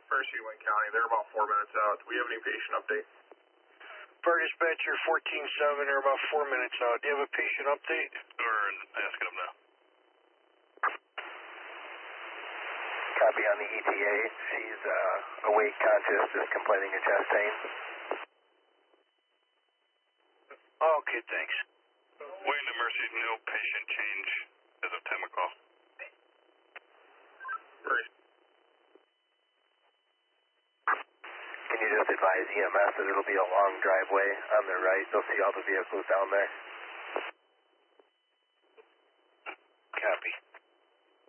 Mercy, Wayne County. They're about 4 minutes out. Do we have any patient update? Fire dispatcher 14-7, they're about 4 minutes out. Do you have a patient update? We're asking them now. Copy on the ETA. She's awake, conscious, just complaining of chest pain. Okay, thanks. Wayne to Mercy, no patient change as of time of call. Mercy. Can you just advise EMS that it'll be a long driveway on their right? They'll see all the vehicles down there.